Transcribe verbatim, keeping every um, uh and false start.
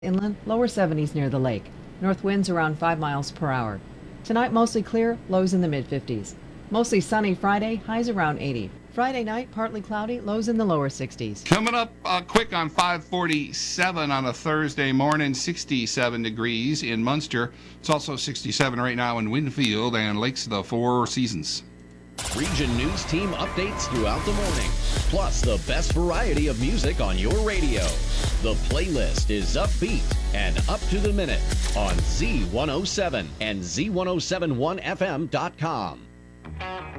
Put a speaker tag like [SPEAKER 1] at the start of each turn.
[SPEAKER 1] Inland, lower seventies near the lake. North winds around five miles per hour. Tonight, mostly clear, lows in the mid fifties. Mostly sunny Friday, highs around eighty. Friday night, partly cloudy, lows in the lower sixties.
[SPEAKER 2] Coming up uh, quick on five forty-seven on a Thursday morning, sixty-seven degrees in Munster. It's also sixty-seven right now in Winfield and Lakes of the Four Seasons.
[SPEAKER 3] Region News Team updates throughout the morning, plus the best variety of music on your radio. The playlist is upbeat and up to the minute on Z one oh seven and Z ten seventy-one F M dot com.